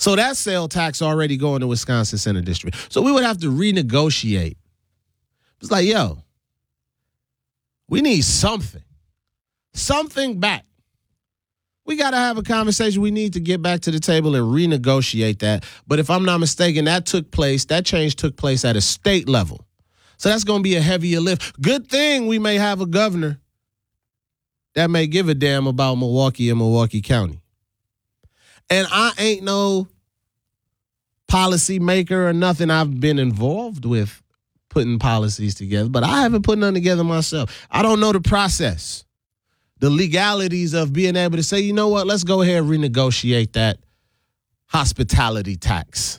So that sale tax already going to Wisconsin Center District. So we would have to renegotiate. It's like, yo, we need something back. We got to have a conversation. We need to get back to the table and renegotiate that. But if I'm not mistaken, that change took place at a state level. So that's going to be a heavier lift. Good thing we may have a governor that may give a damn about Milwaukee and Milwaukee County. And I ain't no policy maker or nothing. I've been involved with putting policies together, but I haven't put none together myself. I don't know the process, the legalities of being able to say, you know what, let's go ahead and renegotiate that hospitality tax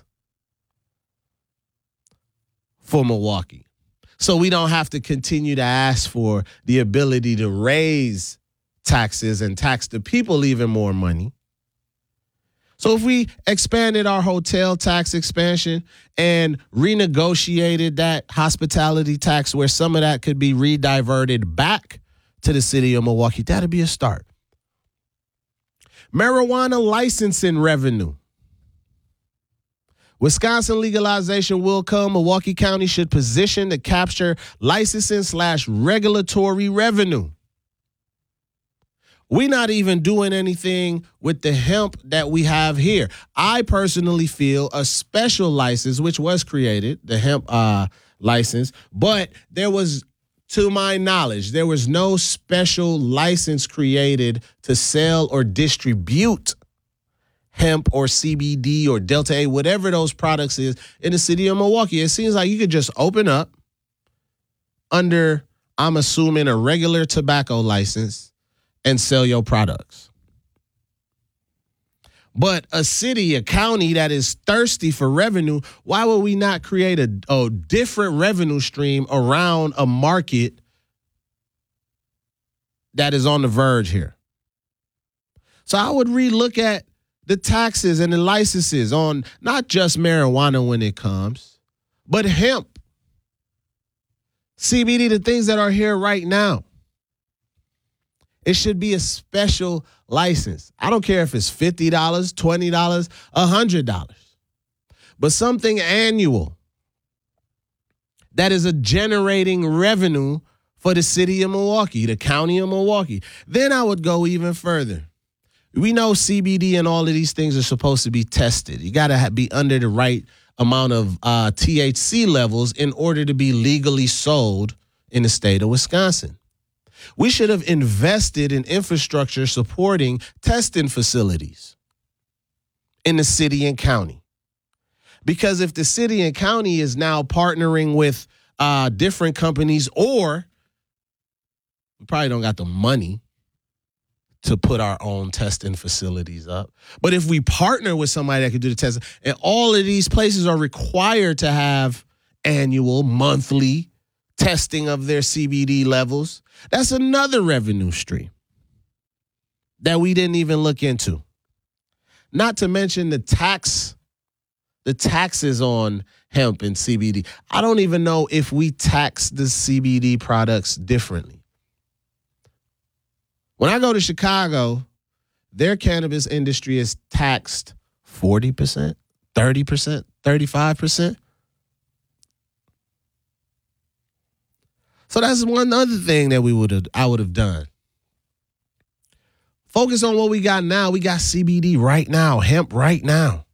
for Milwaukee. So we don't have to continue to ask for the ability to raise taxes and tax the people even more money. So if we expanded our hotel tax expansion and renegotiated that hospitality tax where some of that could be rediverted back to the city of Milwaukee, that'd be a start. Marijuana licensing revenue. Wisconsin legalization will come. Milwaukee County should position to capture licensing/regulatory revenue. We're not even doing anything with the hemp that we have here. I personally feel a special license, which was created, the hemp license, but there was, to my knowledge, there was no special license created to sell or distribute hemp or CBD or Delta 8, whatever those products is in the city of Milwaukee. It seems like you could just open up under, I'm assuming, a regular tobacco license and sell your products. But a city, a county that is thirsty for revenue, why would we not create a different revenue stream around a market that is on the verge here? So I would relook at the taxes and the licenses on not just marijuana when it comes, but hemp, CBD, the things that are here right now. It should be a special license. I don't care if it's $50, $20, $100, but something annual that is a generating revenue for the city of Milwaukee, the county of Milwaukee. Then I would go even further. We know CBD and all of these things are supposed to be tested. You got to be under the right amount of THC levels in order to be legally sold in the state of Wisconsin. We should have invested in infrastructure supporting testing facilities in the city and county. Because if the city and county is now partnering with different companies, or we probably don't got the money to put our own testing facilities up. But if we partner with somebody that can do the testing, and all of these places are required to have annual, monthly testing of their CBD levels, that's another revenue stream that we didn't even look into. Not to mention the taxes on hemp and CBD. I don't even know if we tax the CBD products differently. When I go to Chicago, their cannabis industry is taxed 40%, 30%, 35%. So that's one other thing that I would have done. Focus on what we got now. We got CBD right now, hemp right now.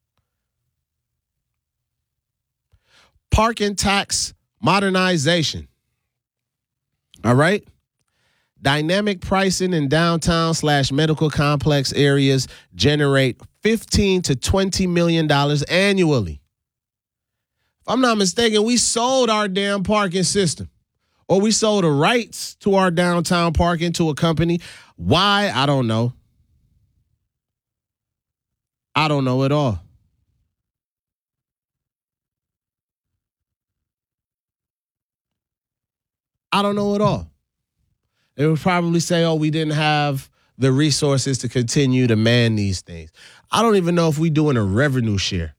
Parking tax modernization. All right? Dynamic pricing in downtown/medical complex areas generate $15 to $20 million annually. If I'm not mistaken, we sold our damn parking system. Or we sold the rights to our downtown parking to a company. Why? I don't know. I don't know at all. I don't know at all. They would probably say, oh, we didn't have the resources to continue to man these things. I don't even know if we're doing a revenue share.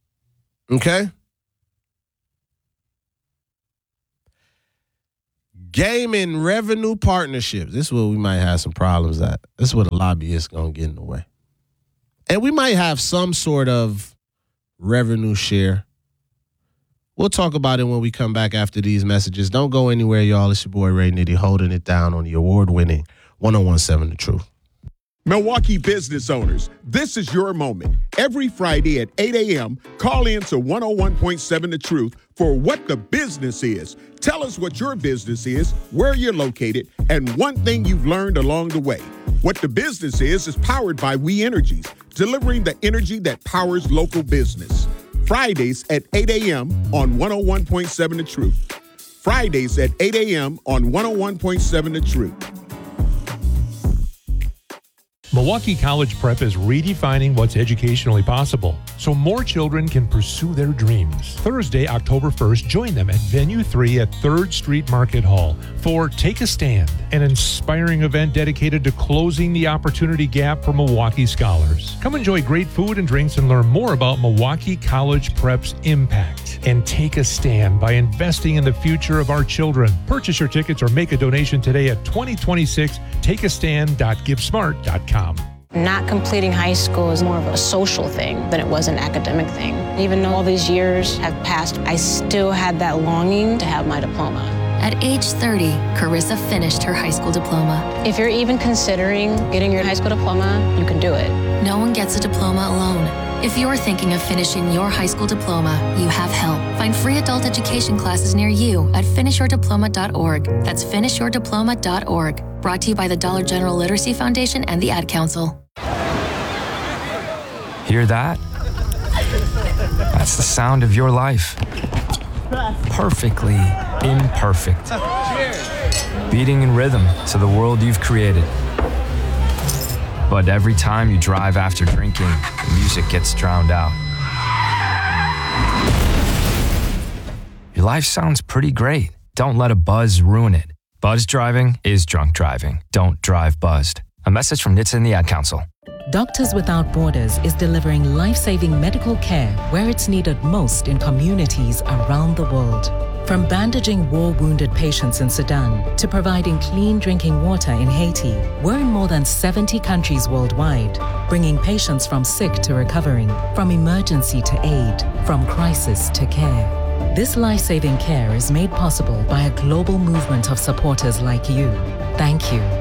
Okay? Gaming revenue partnerships. This is where we might have some problems at. This is where the lobbyists going to get in the way. And we might have some sort of revenue share. We'll talk about it when we come back after these messages. Don't go anywhere, y'all. It's your boy Ray Nitty holding it down on the award-winning 101.7 The Truth. Milwaukee business owners, this is your moment. Every Friday at 8 a.m., call in to 101.7 The Truth for What the Business Is. Tell us what your business is, where you're located, and one thing you've learned along the way. What the Business is powered by We Energies, delivering the energy that powers local business. Fridays at 8 a.m. on 101.7 The Truth. Fridays at 8 a.m. on 101.7 The Truth. Milwaukee College Prep is redefining what's educationally possible so more children can pursue their dreams. Thursday, October 1st, join them at Venue 3 at 3rd Street Market Hall for Take a Stand, an inspiring event dedicated to closing the opportunity gap for Milwaukee scholars. Come enjoy great food and drinks and learn more about Milwaukee College Prep's impact. And take a stand by investing in the future of our children. Purchase your tickets or make a donation today at 2026 takeastand.givesmart.com. Not completing high school is more of a social thing than it was an academic thing. Even though all these years have passed, I still had that longing to have my diploma. At age 30, Carissa finished her high school diploma. If you're even considering getting your high school diploma, you can do it. No one gets a diploma alone. If you're thinking of finishing your high school diploma, you have help. Find free adult education classes near you at finishyourdiploma.org. That's finishyourdiploma.org. Brought to you by the Dollar General Literacy Foundation and the Ad Council. Hear that? That's the sound of your life. Perfectly imperfect. Beating in rhythm to the world you've created. But every time you drive after drinking, the music gets drowned out. Your life sounds pretty great. Don't let a buzz ruin it. Buzz driving is drunk driving. Don't drive buzzed. A message from NHTSA and the Ad Council. Doctors Without Borders is delivering life-saving medical care where it's needed most in communities around the world. From bandaging war-wounded patients in Sudan to providing clean drinking water in Haiti, we're in more than 70 countries worldwide, bringing patients from sick to recovering, from emergency to aid, from crisis to care. This life-saving care is made possible by a global movement of supporters like you. Thank you.